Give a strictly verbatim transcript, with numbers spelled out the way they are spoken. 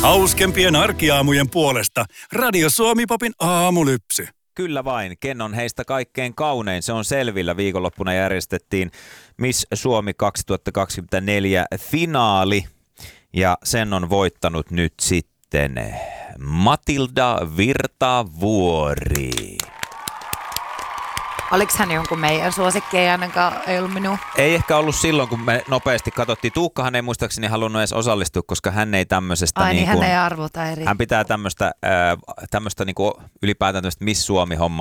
Hauskempien arkiaamujen puolesta Radio Suomi-popin aamulypsy. Kyllä vain. Ken on heistä kaikkein kaunein? Se on selvillä. Viikonloppuna järjestettiin Miss Suomi kaksituhattakaksikymmentäneljä finaali. Ja sen on voittanut nyt sitten Matilda Virtavuori. Oliko hän jonkun meidän suosikki, ei ainakaan ei ollut minun? Ei ehkä ollut silloin, kun me nopeasti katsottiin. Tuukkahan ei muistaakseni halunnut edes osallistua, koska hän ei tämmöisestä... Ai niin, niin hän kuin, ei arvota eri. Hän pitää tämmöistä, äh, tämmöistä niin kuin ylipäätään tämmöistä Miss Suomi-hommaa